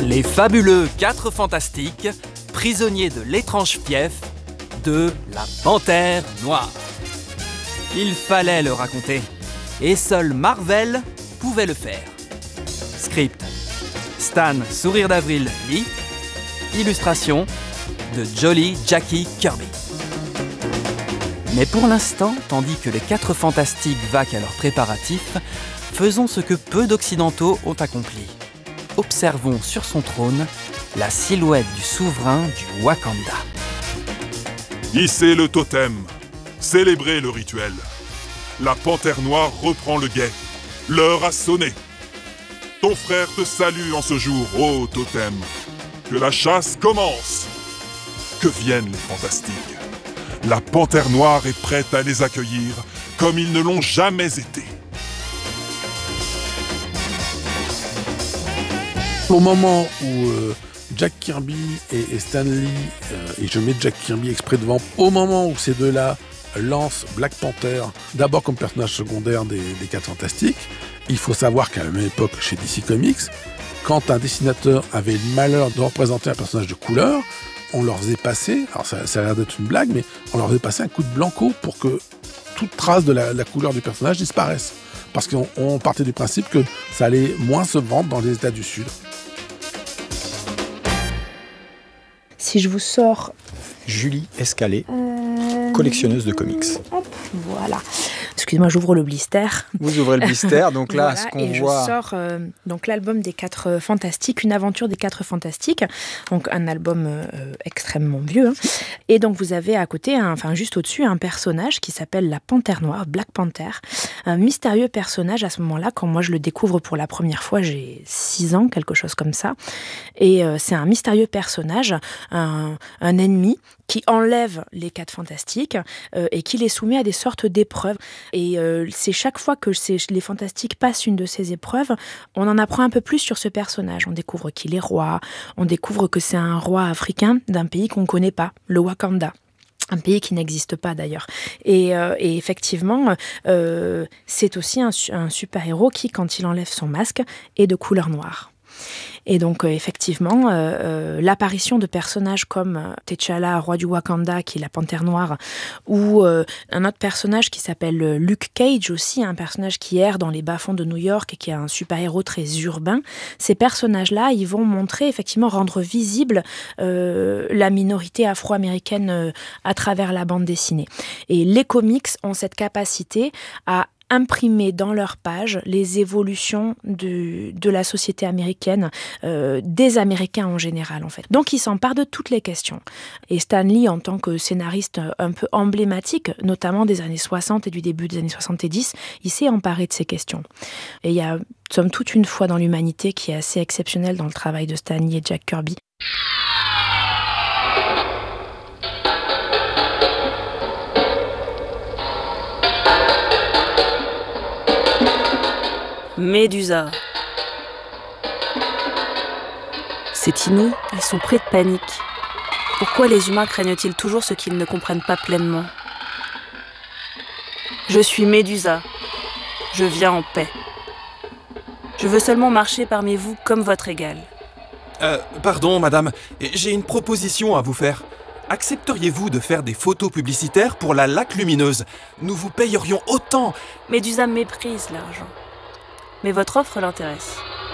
Les fabuleux 4 fantastiques, prisonniers de l'étrange fief de la Panthère Noire. Il fallait le raconter, et seul Marvel pouvait le faire. Script: Stan Sourire d'Avril lit. Illustration de Jolly Jackie Kirby. Mais pour l'instant, tandis que les 4 fantastiques vaquent à leurs préparatifs, faisons ce que peu d'occidentaux ont accompli. Observons sur son trône la silhouette du souverain du Wakanda. Hissez le totem, célébrez le rituel. La Panthère Noire reprend le guet. L'heure a sonné. Ton frère te salue en ce jour, ô totem. Que la chasse commence. Que viennent les fantastiques. La Panthère Noire est prête à les accueillir comme ils ne l'ont jamais été. Au moment où Jack Kirby et Stan Lee, et je mets Jack Kirby exprès devant, au moment où ces deux-là lancent Black Panther, d'abord comme personnage secondaire des 4 Fantastiques, il faut savoir qu'à la même époque, chez DC Comics, quand un dessinateur avait le malheur de représenter un personnage de couleur, on leur faisait passer, alors ça a l'air d'être une blague, mais on leur faisait passer un coup de blanco pour que toute trace de la couleur du personnage disparaisse. Parce qu'on partait du principe que ça allait moins se vendre dans les États du Sud. Si je vous sors... Julie Escalé, collectionneuse de comics. Hop, voilà. Excusez-moi, j'ouvre le blister. Vous ouvrez le blister, donc là, voilà, ce qu'on et voit... je sors donc l'album des 4 Fantastiques, une aventure des 4 Fantastiques, donc un album extrêmement vieux. Hein. Et donc vous avez à côté, juste au-dessus, un personnage qui s'appelle la Panthère Noire, Black Panther, un mystérieux personnage à ce moment-là. Quand moi je le découvre pour la première fois, j'ai 6 ans, quelque chose comme ça. Et c'est un mystérieux personnage, un ennemi qui enlève les 4 Fantastiques et qui les soumet à des sortes d'épreuves. Et c'est chaque fois que les Fantastiques passent une de ces épreuves, on en apprend un peu plus sur ce personnage. On découvre qu'il est roi, on découvre que c'est un roi africain d'un pays qu'on ne connaît pas, le Wakanda. Un pays qui n'existe pas d'ailleurs. Et effectivement, c'est aussi un super-héros qui, quand il enlève son masque, est de couleur noire. Et donc, effectivement, l'apparition de personnages comme T'Challa, roi du Wakanda, qui est la Panthère Noire, ou un autre personnage qui s'appelle Luke Cage aussi, un personnage qui erre dans les bas-fonds de New York et qui est un super-héros très urbain. Ces personnages-là, ils vont montrer, effectivement, rendre visible la minorité afro-américaine à travers la bande dessinée. Et les comics ont cette capacité à imprimer dans leurs pages les évolutions de la société américaine, des Américains en général en fait. Donc ils s'emparent de toutes les questions. Et Stan Lee, en tant que scénariste un peu emblématique, notamment des années 60 et du début des années 70, il s'est emparé de ces questions. Et il y a, somme toute, une foi dans l'humanité qui est assez exceptionnelle dans le travail de Stan Lee et Jack Kirby. Médusa. C'est inouï, ils sont pris de panique. Pourquoi les humains craignent-ils toujours ce qu'ils ne comprennent pas pleinement ? Je suis Médusa. Je viens en paix. Je veux seulement marcher parmi vous comme votre égal. Pardon, madame, j'ai une proposition à vous faire. Accepteriez-vous de faire des photos publicitaires pour la Laque Lumineuse ? Nous vous payerions autant. Médusa méprise l'argent. Mais votre offre l'intéresse.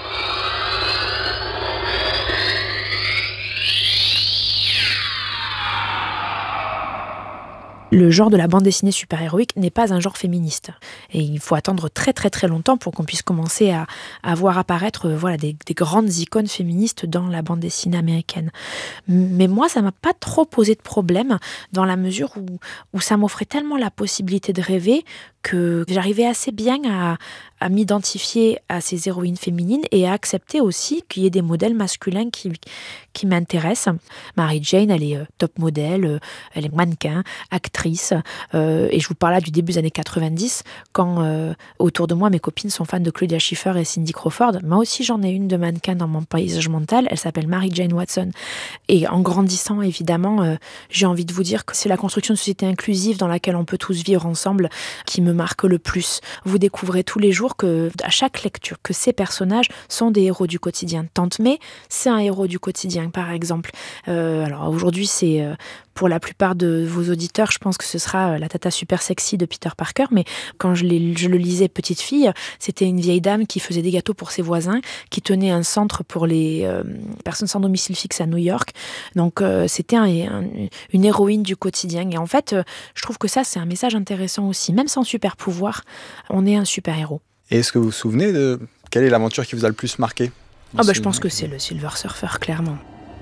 Le genre de la bande dessinée super-héroïque n'est pas un genre féministe. Et il faut attendre très très très longtemps pour qu'on puisse commencer à voir apparaître des grandes icônes féministes dans la bande dessinée américaine. Mais moi, ça m'a pas trop posé de problème dans la mesure où ça m'offrait tellement la possibilité de rêver que j'arrivais assez bien à m'identifier à ces héroïnes féminines et à accepter aussi qu'il y ait des modèles masculins qui m'intéressent. Mary Jane, elle est top modèle, elle est mannequin, actrice. Et je vous parle là du début des années 90, quand autour de moi, mes copines sont fans de Claudia Schiffer et Cindy Crawford. Moi aussi, j'en ai une de mannequin dans mon paysage mental. Elle s'appelle Mary Jane Watson. Et en grandissant, évidemment, j'ai envie de vous dire que c'est la construction de société inclusive dans laquelle on peut tous vivre ensemble qui me marque le plus. Vous découvrez tous les jours toujours à chaque lecture que ces personnages sont des héros du quotidien. Tante May, c'est un héros du quotidien, par exemple. Alors aujourd'hui, c'est pour la plupart de vos auditeurs, je pense que ce sera la tata super sexy de Peter Parker, mais quand je le lisais petite fille, c'était une vieille dame qui faisait des gâteaux pour ses voisins, qui tenait un centre pour les personnes sans domicile fixe à New York. Donc c'était une héroïne du quotidien. Et en fait, je trouve que ça, c'est un message intéressant aussi. Même sans super pouvoir, on est un super héros. Et est-ce que vous vous souvenez de quelle est l'aventure qui vous a le plus marqué ? Je pense que c'est le Silver Surfer, clairement.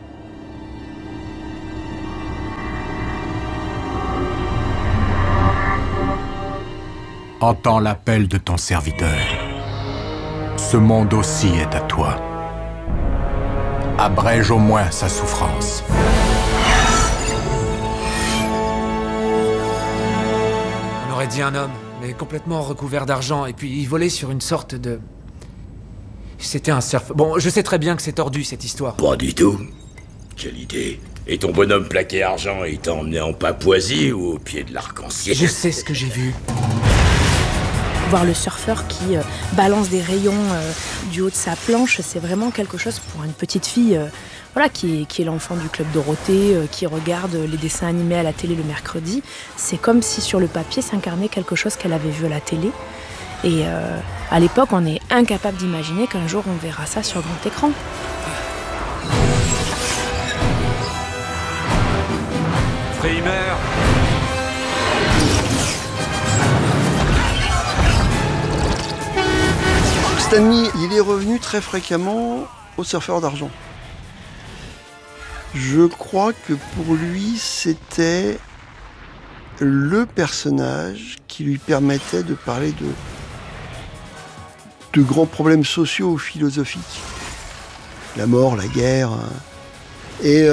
Entends l'appel de ton serviteur. Ce monde aussi est à toi. Abrège au moins sa souffrance. On aurait dit un homme, mais complètement recouvert d'argent, et puis il volait sur une sorte de... C'était un surf... Bon, je sais très bien que c'est tordu, cette histoire. Pas du tout. Quelle idée. Et ton bonhomme plaqué argent, il t'a emmené en Papouasie ou au pied de l'arc-en-ciel? Je sais ce que j'ai vu. Voir le surfeur qui balance des rayons du haut de sa planche, c'est vraiment quelque chose pour une petite fille qui est l'enfant du Club Dorothée, qui regarde les dessins animés à la télé le mercredi. C'est comme si sur le papier s'incarnait quelque chose qu'elle avait vu à la télé. Et à l'époque, on est incapable d'imaginer qu'un jour on verra ça sur grand écran. Framer. Stan Lee, il est revenu très fréquemment au surfeur d'argent. Je crois que pour lui, c'était le personnage qui lui permettait de parler de grands problèmes sociaux ou philosophiques. La mort, la guerre. Et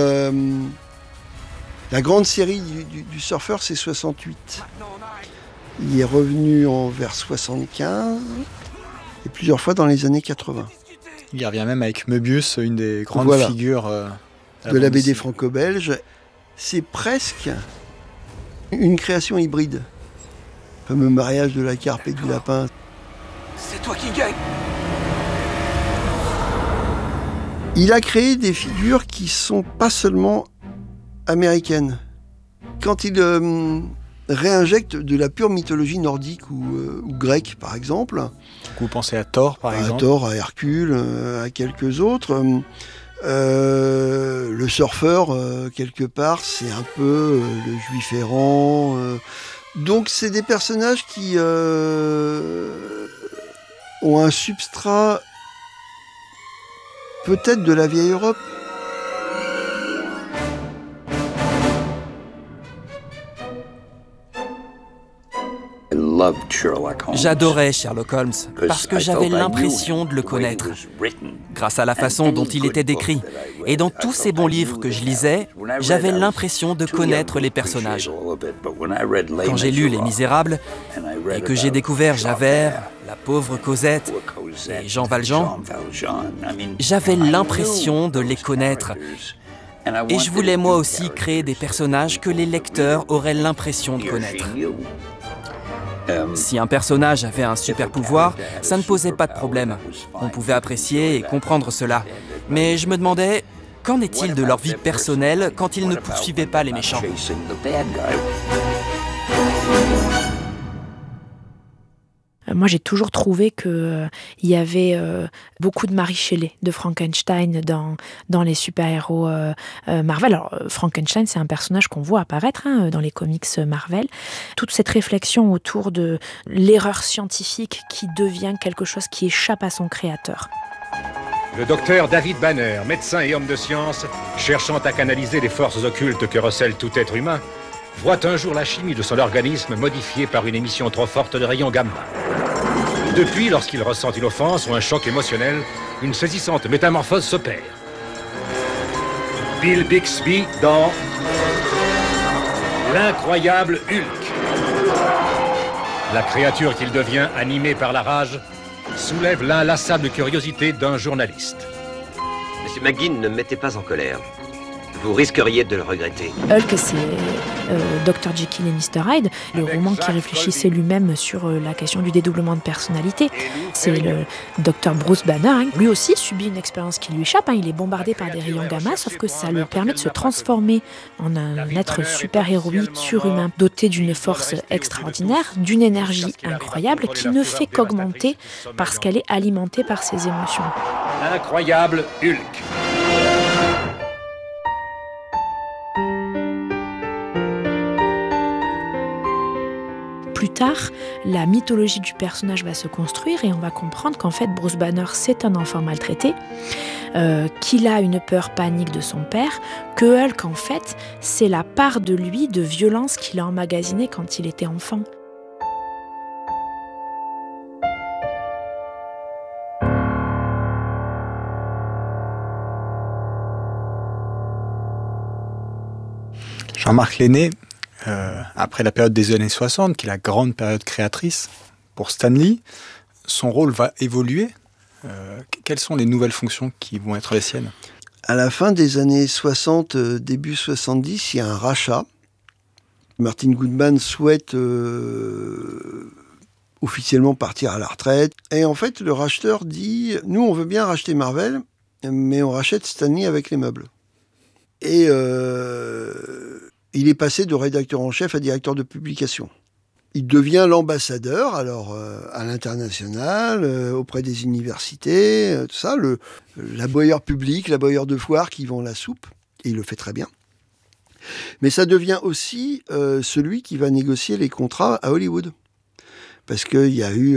la grande série du surfeur, c'est 68. Il est revenu vers 75 et plusieurs fois dans les années 80. Il revient même avec Möbius, une des grandes figures de la BD franco-belge. C'est presque une création hybride. Le fameux mariage de la carpe et du lapin. C'est toi qui gagne. Il a créé des figures qui sont pas seulement américaines. Quand il réinjecte de la pure mythologie nordique ou grecque, par exemple. Vous pensez à Thor, par exemple ? À Thor, à Hercule, à quelques autres. Le surfeur, quelque part, c'est un peu le juif errant. Donc, c'est des personnages qui ont un substrat peut-être de la vieille Europe. J'adorais Sherlock Holmes parce que j'avais l'impression de le connaître, grâce à la façon dont il était décrit. Et dans tous ces bons livres que je lisais, j'avais l'impression de connaître les personnages. Quand j'ai lu Les Misérables et que j'ai découvert Javert, la pauvre Cosette et Jean Valjean, j'avais l'impression de les connaître. Et je voulais moi aussi créer des personnages que les lecteurs auraient l'impression de connaître. Si un personnage avait un super pouvoir, ça ne posait pas de problème. On pouvait apprécier et comprendre cela. Mais je me demandais, qu'en est-il de leur vie personnelle quand ils ne poursuivaient pas les méchants ? Moi, j'ai toujours trouvé qu'il y avait beaucoup de Mary Shelley, de Frankenstein dans les super-héros Marvel. Alors, Frankenstein, c'est un personnage qu'on voit apparaître dans les comics Marvel. Toute cette réflexion autour de l'erreur scientifique qui devient quelque chose qui échappe à son créateur. Le docteur David Banner, médecin et homme de science, cherchant à canaliser les forces occultes que recèle tout être humain, voit un jour la chimie de son organisme modifiée par une émission trop forte de rayons gamma. Depuis, lorsqu'il ressent une offense ou un choc émotionnel, une saisissante métamorphose s'opère. Bill Bixby dans L'incroyable Hulk. La créature qu'il devient, animée par la rage, soulève l'inlassable curiosité d'un journaliste. Monsieur McGinn, ne me mettez pas en colère. vous risqueriez de le regretter. Hulk, c'est Dr. Jekyll et Mr. Hyde, le roman qui réfléchissait lui-même sur la question du dédoublement de personnalité. C'est le Dr. Bruce Banner. Hein. Lui aussi subit une expérience qui lui échappe. Hein. Il est bombardé par des rayons gamma, sauf que ça lui permet de se transformer en un être super-héroïque, surhumain, doté d'une force extraordinaire, d'une énergie incroyable qui ne fait qu'augmenter parce qu'elle est alimentée par ses émotions. L'incroyable Hulk. Plus tard, la mythologie du personnage va se construire et on va comprendre qu'en fait Bruce Banner c'est un enfant maltraité, qu'il a une peur panique de son père, que Hulk en fait c'est la part de lui de violence qu'il a emmagasinée quand il était enfant. Jean-Marc Lenné, après la période des années 60, qui est la grande période créatrice pour Stan Lee, son rôle va évoluer. Quelles sont les nouvelles fonctions qui vont être les siennes ? À la fin des années 60, début 70, il y a un rachat. Martin Goodman souhaite officiellement partir à la retraite. Et en fait, le racheteur dit « Nous, on veut bien racheter Marvel, mais on rachète Stan Lee avec les meubles. » Et il est passé de rédacteur en chef à directeur de publication. Il devient l'ambassadeur, alors à l'international, auprès des universités, tout ça, l'aboyeur public, l'aboyeur de foire qui vend la soupe, et il le fait très bien. Mais ça devient aussi celui qui va négocier les contrats à Hollywood. Parce qu'il y a eu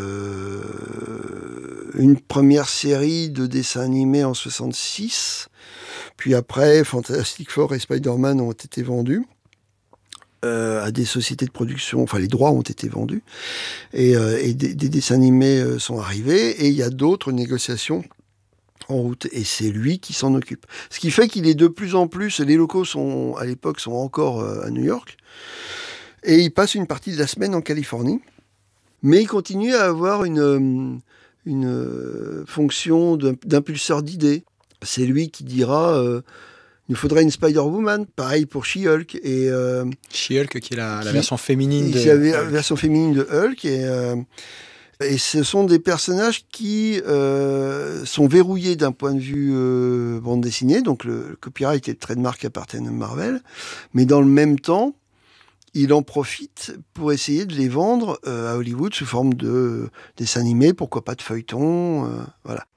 une première série de dessins animés en 66, puis après, Fantastic Four et Spider-Man ont été vendus à des sociétés de production, enfin les droits ont été vendus, et des dessins animés sont arrivés, et il y a d'autres négociations en route, et c'est lui qui s'en occupe. Ce qui fait qu'il est de plus en plus, les locaux à l'époque sont encore à New York, et il passe une partie de la semaine en Californie, mais il continue à avoir une fonction d'impulseur d'idées. C'est lui qui dira il nous faudrait une Spider-Woman, pareil pour She-Hulk. She-Hulk qui est la version féminine de Hulk. La version féminine de Hulk. Et ce sont des personnages qui sont verrouillés d'un point de vue bande dessinée. Donc le copyright et le trademark appartiennent à Marvel. Mais dans le même temps, il en profite pour essayer de les vendre à Hollywood sous forme de dessins animés, pourquoi pas de feuilletons, voilà.